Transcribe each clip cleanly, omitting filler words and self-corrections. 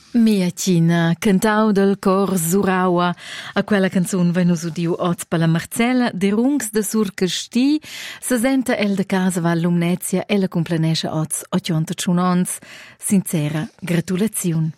Mia Cina, cantau del cor Zuraua, a quella canzun vai nus udiu oz per la Marcella, de rungs de sur Casti, se senta el de casa Val Lumnezia e la complanesce oz 81 ans. Sincera gratulaziun.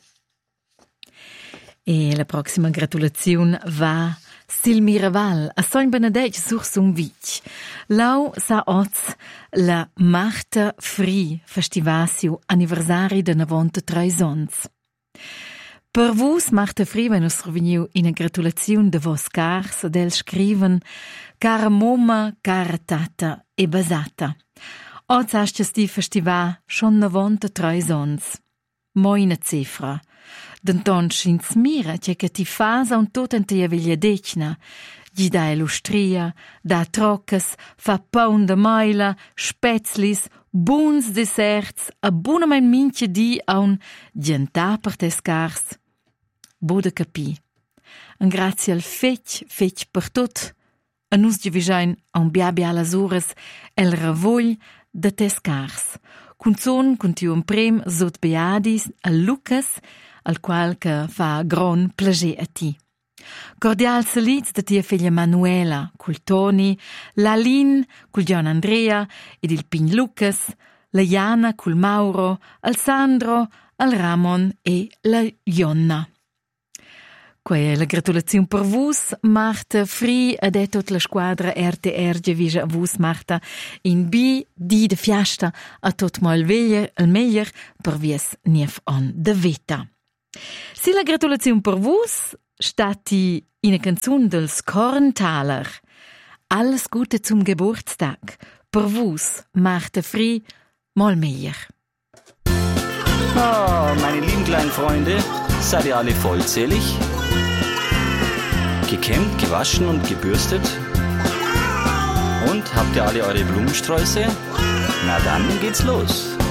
E la proxima gratulaziun va Silmira Val, a Sogn Benedetg sur sun vitg. Lau sa oz la Marta Fri festivasiu anniversari de 93 ans. Per vus, Marta Fri, wenn us reveniu in a gratulaziun de vos cars ad el scriven cara moma, cara tata e basata. Oz astga sti festivà schon 93 ans. Moina cifra. Denton schins mira che ti fasa un tot en tia viglia decna. Gli da illustria, da troccas, fa paun de maila, spetzlis, buns desserts, a bunamein minche di a un gentà per tes cars. Bude capi. En grazie al fetg per tot, a nus givisain a un bia las ures el ravoll de tes cars. Cunzon tiu un prem sot beadis al Lucas, al qual che fa gran plager a ti. Cordial salits da tia figlia Manuela, cul Toni, la Lin, cul Gian Andrea ed il Pin Lucas, la Jana cul Mauro, al Sandro, al Ramon e la Jonna. Quei è la gratulazione per vus, Marta Fri ed è tutta la squadra RTR Gevisa a vus, Marta, in bi di de fiasta a tot mal il meglio per vies nief on de vita. Si la gratulazione per vus stati in a canzun dels Korntaler. Alles Gute zum Geburtstag. Per vus, Marta Fri, mal meilleur. Oh, meine lieben kleinen Freunde, seid ihr alle vollzählig? Gekämmt, gewaschen und gebürstet? Und habt ihr alle eure Blumensträuße? Na dann geht's los.